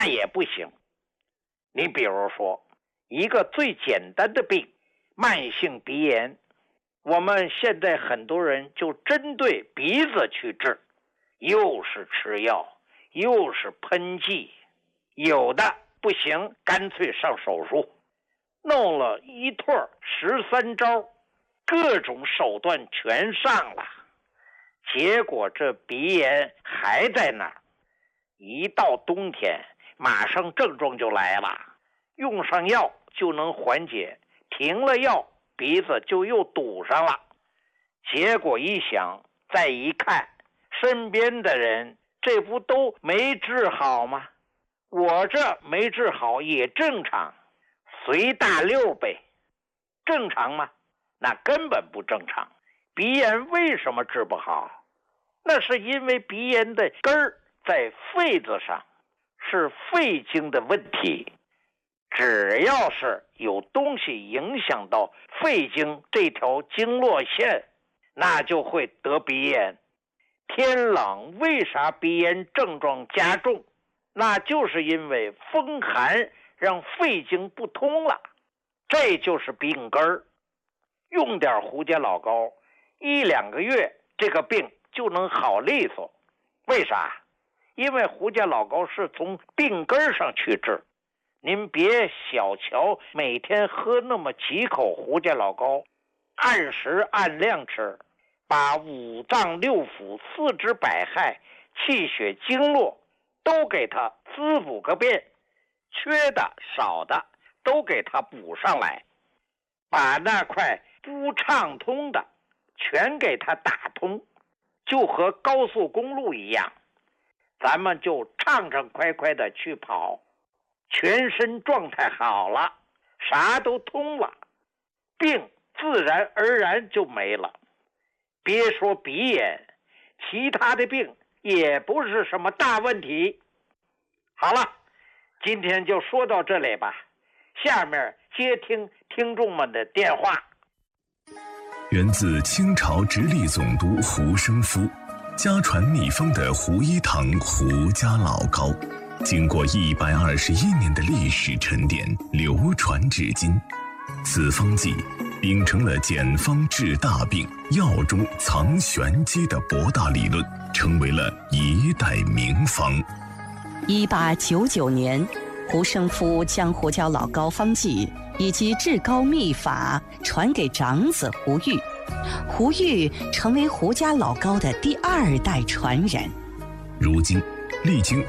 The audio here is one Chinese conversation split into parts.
那也不行。你比如说一个最简单的病，慢性鼻炎，我们现在很多人就针对鼻子去治，又是吃药又是喷剂，有的不行干脆上手术，弄了一通13招，各种手段全上了，结果这鼻炎还在那儿。一到冬天马上症状就来了，用上药就能缓解，停了药鼻子就又堵上了。结果一想，再一看身边的人，这不都没治好吗？我这没治好也正常，随大溜呗。正常吗？那根本不正常。鼻炎为什么治不好？那是因为鼻炎的根儿在肺子上，是肺经的问题。只要是有东西影响到肺经这条经络线，那就会得鼻炎。天冷为啥鼻炎症状加重？那就是因为风寒让肺经不通了，这就是病根儿。用点胡家老膏，1-2个月这个病就能好利索。为啥？因为胡家老膏是从病根上去治。您别小瞧每天喝那么几口胡家老膏，按时按量吃，把五脏六腑、四肢百骸、气血经络都给它滋补个遍，缺的少的都给它补上来，把那块不畅通的全给它打通，就和高速公路一样，咱们就畅畅快快的去跑，全身状态好了，啥都通了，病自然而然就没了。别说鼻炎，其他的病也不是什么大问题。好了，今天就说到这里吧，下面接听听众们的电话。 源自清朝直隶总督胡生夫，家传秘方的胡一堂胡家老膏，经过121年的历史沉淀，流传至今。此方剂秉承了简方治大病、药中藏玄机的博大理论，成为了一代名方。 1899年，胡生夫将胡椒老膏方剂以及治膏秘法传给长子胡玉，胡玉成为胡家老膏的第2代传人。 如今历经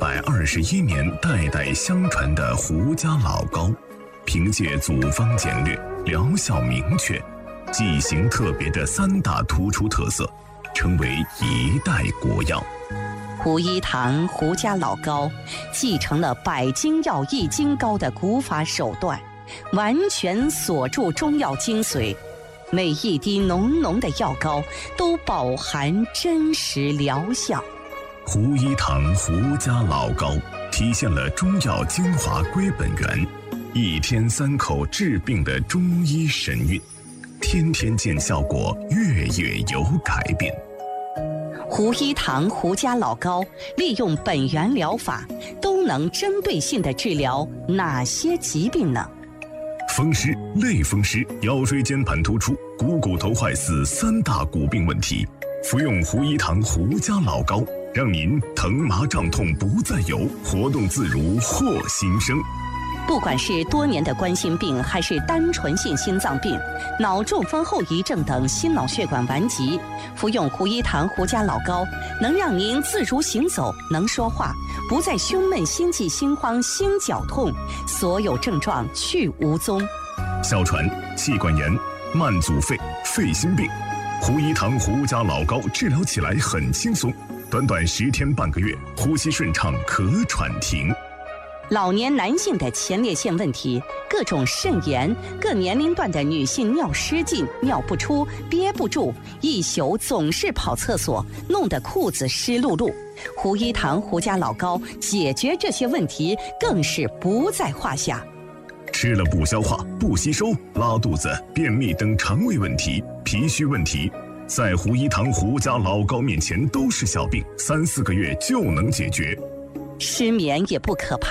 121年代代相传的胡家老膏，凭借组方简略、疗效明确、剂型特别的3大突出特色，成为一代国药。 胡一堂胡家老膏继承了百金药易筋膏的古法手段，完全锁住中药精髓，每一滴浓浓的药膏都饱含真实疗效。 胡一堂胡家老膏体现了中药精华归本源，1天3口治病的中医神韵，天天见效果，月月有改变。 胡一堂胡家老膏利用本源疗法，都能针对性地治疗哪些疾病呢？ 风湿、类风湿、腰椎间盘突出、股头坏死3大骨病问题，服用胡一堂胡家老膏，让您疼麻胀痛不再有，活动自如获新生。 不管是多年的冠心病，还是单纯性心脏病、脑中风后遗症等心脑血管顽疾，服用胡一堂胡家老膏，能让您自如行走，能说话，不再胸闷、心悸、心慌、心绞痛，所有症状去无踪。 哮喘、气管炎、慢阻肺、肺心病，胡一堂胡家老膏治疗起来很轻松，短短10天半个月，呼吸顺畅，咳喘停。 老年男性的前列腺问题，各种肾炎，各年龄段的女性尿失禁、尿不出、憋不住，一宿总是跑厕所，弄得裤子湿漉漉。胡一堂胡家老膏解决这些问题更是不在话下。 吃了不消化、不吸收、拉肚子、便秘等肠胃问题、脾虚问题，在胡一堂胡家老膏面前都是小病，3-4个月就能解决。 失眠也不可怕，